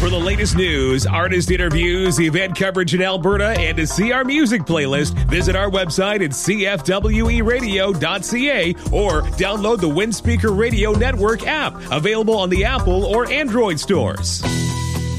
For the latest news, artist interviews, event coverage in Alberta, and to see our music playlist, visit our website at cfweradio.ca or download the Windspeaker Radio Network app, available on the Apple or Android stores.